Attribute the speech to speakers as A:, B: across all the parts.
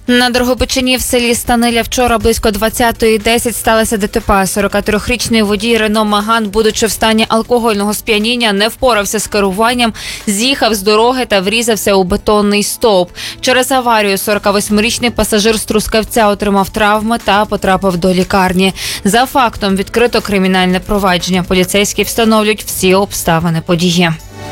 A: На Дрогобичині в селі Станиля вчора близько 20:10 сталося ДТП. 43-річний водій Рено Меган, будучи в стані алкогольного сп'яніння, не впорався з керуванням, з'їхав з дороги та врізався у бетонний стовп. Через аварію 48-річний пасажир з Трускавця отримав травми та потрапив до лікарні. За фактом відкрито кримінальне провадження. Поліцейські встановлюють всі обставини події.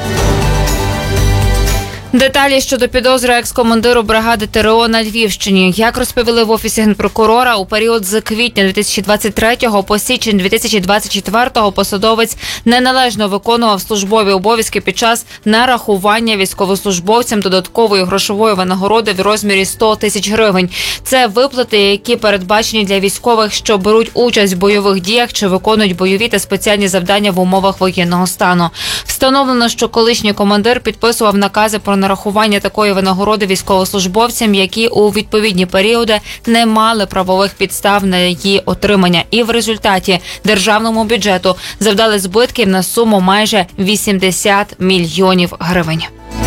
A: Деталі щодо підозри екс-командиру бригади ТРО на Львівщині. Як розповіли в Офісі Генпрокурора, у період з квітня 2023 по січень 2024 посадовець неналежно виконував службові обов'язки під час нарахування військовослужбовцям додаткової грошової винагороди в розмірі 100 тисяч гривень. Це виплати, які передбачені для військових, що беруть участь в бойових діях чи виконують бойові та спеціальні завдання в умовах воєнного стану. Встановлено, що колишній командир підписував накази про нарахування такої винагороди військовослужбовцям, які у відповідні періоди не мали правових підстав на її отримання. І в результаті державному бюджету завдали збитків на суму майже 80 мільйонів гривень.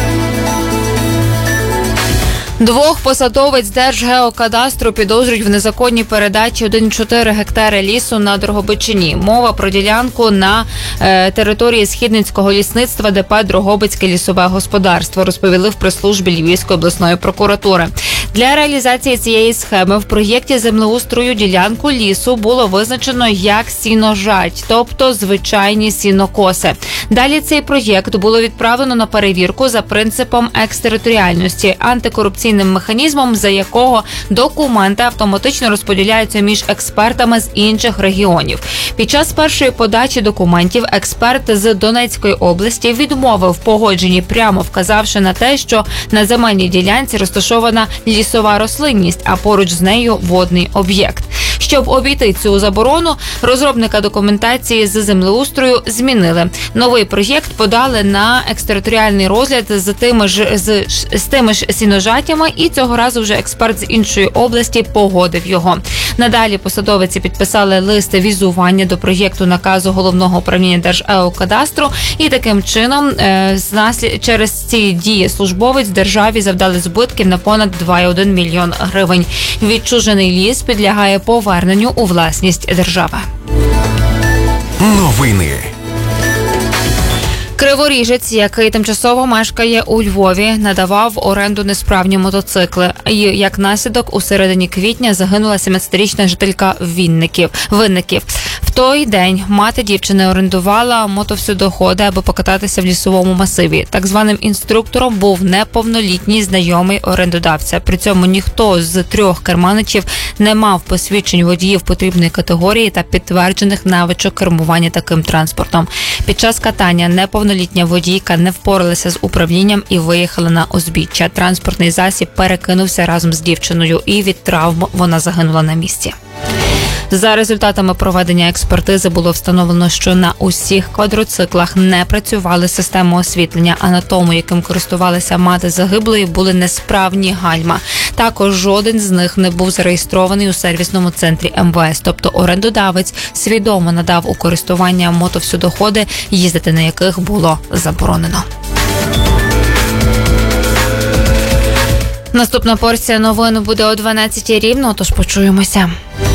A: Двох посадовець Держгеокадастру підозрюють в незаконній передачі 1,4 гектари лісу на Дрогобичині. Мова про ділянку на території Східницького лісництва ДП «Дрогобицьке лісове господарство», розповіли в прес-службі Львівської обласної прокуратури. Для реалізації цієї схеми в проєкті землеустрою ділянку лісу було визначено як сіножать, тобто звичайні сінокоси. Далі цей проєкт було відправлено на перевірку за принципом екстериторіальності, антикорупційним механізмом, за якого документи автоматично розподіляються між експертами з інших регіонів. Під час першої подачі документів експерт з Донецької області відмовив в погодженні, прямо вказавши на те, що на земельній ділянці розташована лісова рослинність, а поруч з нею водний об'єкт. Щоб обійти цю заборону, розробника документації з землеустрою змінили. Новий проєкт подали на екстериторіальний розгляд з тими ж сіножаттями, і цього разу вже експерт з іншої області погодив його. Надалі посадовиці підписали лист візування до проєкту наказу Головного управління Держгеокадастру, і таким чином через ці дії службовець державі завдали збитків на понад 2,1 мільйон гривень. Відчужений ліс підлягає поверненню у власність держави.
B: Новини.
A: Криворіжець, який тимчасово мешкає у Львові, надавав в оренду несправні мотоцикли. І, як наслідок, у середині квітня загинула 17-річна жителька Винників. В той день мати дівчини орендувала мотовсюдоходи, аби покататися в лісовому масиві. Так званим інструктором був неповнолітній знайомий орендодавця. При цьому ніхто з 3 керманичів не мав посвідчень водіїв потрібної категорії та підтверджених навичок кермування таким транспортом. Під час катання неповнолітня водійка не впоралася з управлінням і виїхала на узбіччя. Транспортний засіб перекинувся разом з дівчиною, і від травм вона загинула на місці. За результатами проведення експертизи було встановлено, що на усіх квадроциклах не працювали системи освітлення, а на тому, яким користувалася мати загиблої, були несправні гальма. Також жоден з них не був зареєстрований у сервісному центрі МВС, тобто орендодавець свідомо надав у користування мотовсюдоходи, їздити на яких було заборонено. Наступна порція новин буде о 12:00 рівно, тож почуємося.